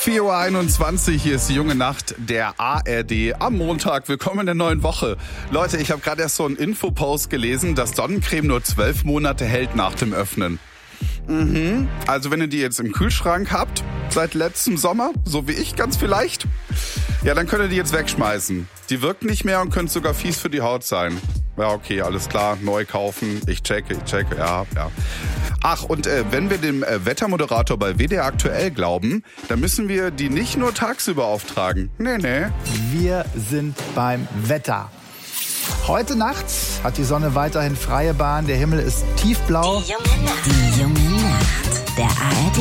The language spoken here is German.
4:21 Uhr, hier ist die junge Nacht der ARD am Montag. Willkommen in der neuen Woche. Leute, ich habe gerade erst so einen Infopost gelesen, dass Sonnencreme nur 12 Monate hält nach dem Öffnen. Also wenn ihr die jetzt im Kühlschrank habt, seit letztem Sommer, so wie ich ganz vielleicht, ja, dann könnt ihr die jetzt wegschmeißen. Die wirkt nicht mehr und könnte sogar fies für die Haut sein. Ja, okay, alles klar, neu kaufen, ich checke, ja. Ach, und wenn wir dem Wettermoderator bei WDR aktuell glauben, dann müssen wir die nicht nur tagsüber auftragen. Nee. Wir sind beim Wetter. Heute Nacht hat die Sonne weiterhin freie Bahn, der Himmel ist tiefblau. Die junge Nacht der ARD.